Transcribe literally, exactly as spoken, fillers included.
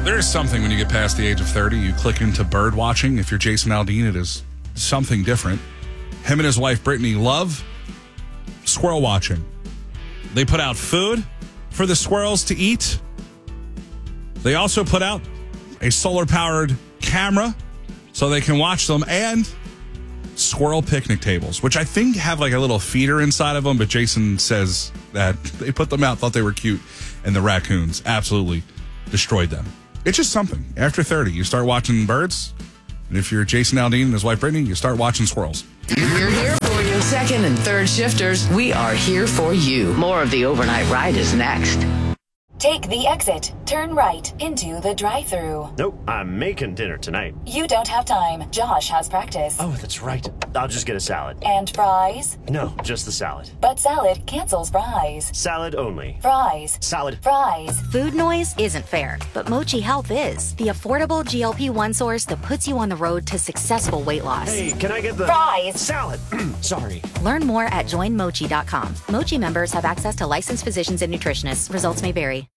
There is something when you get past the age of thirty. You click into bird watching. If you're Jason Aldean, it is something different. Him and his wife, Brittany, love squirrel watching. They put out food for the squirrels to eat. They also put out a solar-powered camera so they can watch them, and squirrel picnic tables, which I think have like a little feeder inside of them, but Jason says that they put them out, thought they were cute, and the raccoons absolutely destroyed them. It's just something. After thirty, you start watching birds, and if you're Jason Aldean and his wife Brittany, you start watching squirrels. We're here for you. Second and third shifters, we are here for you. More of the overnight ride is next. Take the exit. Turn right into the drive-thru. Nope, I'm making dinner tonight. You don't have time. Josh has practice. Oh, that's right. I'll just get a salad. And fries? No, just the salad. But salad cancels fries. Salad only. Fries. Salad. Fries. Food noise isn't fair, but Mochi Health is. The affordable G L P one source that puts you on the road to successful weight loss. Hey, can I get the... Fries. Salad. Sorry. Learn more at join mochi dot com. Mochi members have access to licensed physicians and nutritionists. Results may vary.